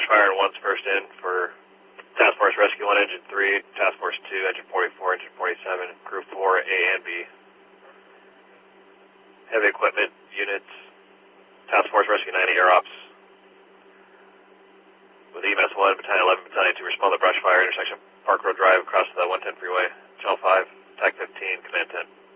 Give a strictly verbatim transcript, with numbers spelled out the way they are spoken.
fire in one's first in for Task Force Rescue one, Engine three, Task Force two, Engine forty-four, Engine forty-seven, Crew four, A and B. Heavy equipment units, Task Force Rescue ninety Air Ops with E M S one, Battalion eleven, Battalion two respond to brush fire, intersection Park Road Drive across the one ten freeway, Channel five, T A C fifteen, Command ten.